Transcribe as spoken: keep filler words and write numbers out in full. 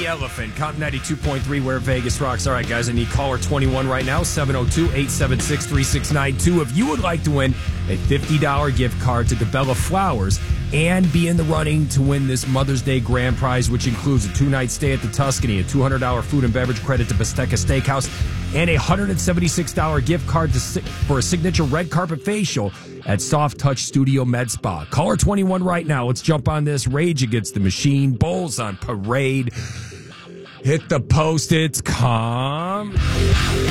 Elephant. Count ninety-two point three where Vegas rocks. All right, guys, I need caller twenty-one right now, seven oh two, eight seven six, three six nine two. If you would like to win a fifty dollars gift card to Gabella Flowers and be in the running to win this Mother's Day grand prize, which includes a two-night stay at the Tuscany, a two hundred dollars food and beverage credit to Bistecca Steakhouse, and a one hundred seventy-six dollars gift card to, for a signature red carpet facial at Soft Touch Studio Med Spa. Caller twenty-one right now. Let's jump on this. Rage Against the Machine. Bulls on parade. Hit the post. It's calm.